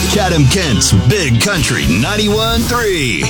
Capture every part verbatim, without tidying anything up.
Chatham-Kent's Big Country ninety-one point three.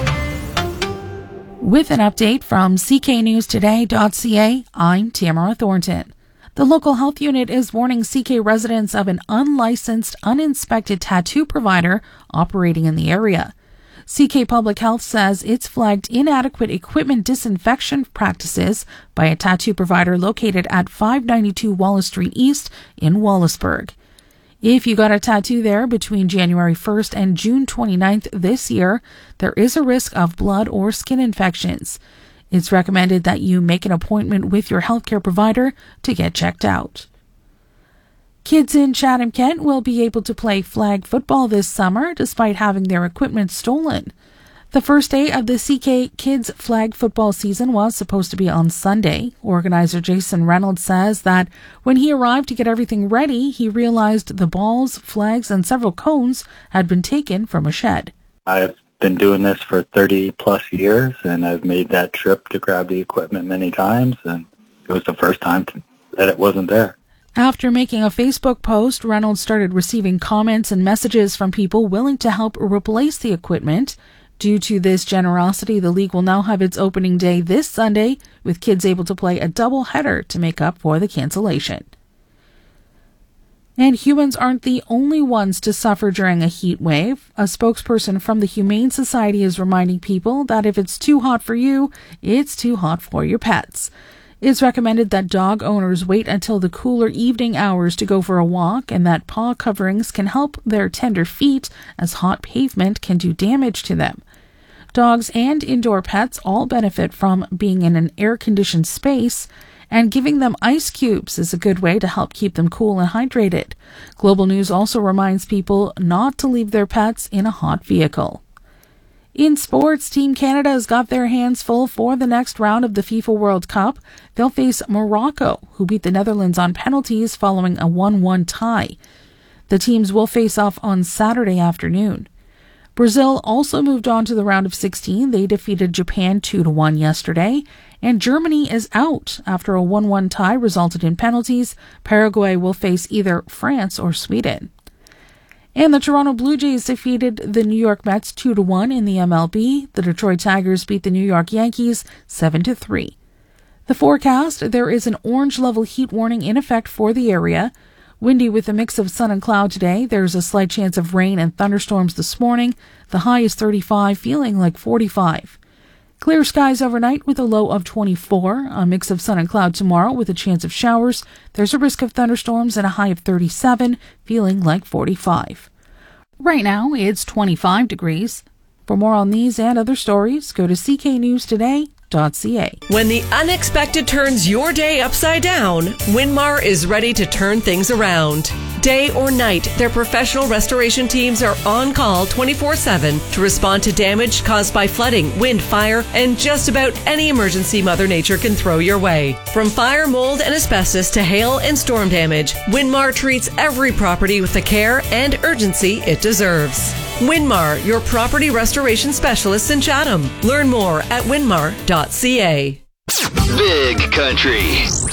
With an update from C K News Today dot C A, I'm Tamara Thornton. The local health unit is warning C K residents of an unlicensed, uninspected tattoo provider operating in the area. C K Public Health says it's flagged inadequate equipment disinfection practices by a tattoo provider located at five ninety-two Wallace Street East in Wallaceburg. If you got a tattoo there between January first and June twenty-ninth this year, there is a risk of blood or skin infections. It's recommended that you make an appointment with your healthcare provider to get checked out. Kids in Chatham-Kent will be able to play flag football this summer despite having their equipment stolen. The first day of the C K Kids flag football season was supposed to be on Sunday. Organizer Jason Reynolds says that when he arrived to get everything ready, he realized the balls, flags, and several cones had been taken from a shed. I've been doing this for thirty plus years, and I've made that trip to grab the equipment many times, and it was the first time to, that it wasn't there. After making a Facebook post, Reynolds started receiving comments and messages from people willing to help replace the equipment. Due to this generosity, the league will now have its opening day this Sunday, with kids able to play a double-header to make up for the cancellation. And humans aren't the only ones to suffer during a heat wave. A spokesperson from the Humane Society is reminding people that if it's too hot for you, it's too hot for your pets. It's recommended that dog owners wait until the cooler evening hours to go for a walk, and that paw coverings can help their tender feet, as hot pavement can do damage to them. Dogs and indoor pets all benefit from being in an air-conditioned space, and giving them ice cubes is a good way to help keep them cool and hydrated. Global News also reminds people not to leave their pets in a hot vehicle. In sports, Team Canada has got their hands full for the next round of the FIFA World Cup. They'll face Morocco, who beat the Netherlands on penalties following a one one tie. The teams will face off on Saturday afternoon. Brazil also moved on to the round of sixteen. They defeated Japan two to one yesterday. And Germany is out after a one one tie resulted in penalties. Paraguay will face either France or Sweden. And the Toronto Blue Jays defeated the New York Mets two to one in the M L B. The Detroit Tigers beat the New York Yankees seven to three. The forecast, there is an orange level heat warning in effect for the area. Windy with a mix of sun and cloud today. There's a slight chance of rain and thunderstorms this morning. The high is thirty-five, feeling like forty-five. Clear skies overnight with a low of twenty-four. A mix of sun and cloud tomorrow with a chance of showers. There's a risk of thunderstorms and a high of thirty-seven, feeling like forty-five. Right now, it's twenty-five degrees. For more on these and other stories, go to C K News Today dot C A. When the unexpected turns your day upside down, Winmar is ready to turn things around. Day or night, their professional restoration teams are on call twenty-four seven to respond to damage caused by flooding, wind, fire, and just about any emergency Mother Nature can throw your way. From fire, mold, and asbestos to hail and storm damage, Winmar treats every property with the care and urgency it deserves. Winmar, your property restoration specialists in Chatham. Learn more at winmar dot C A. Big Country.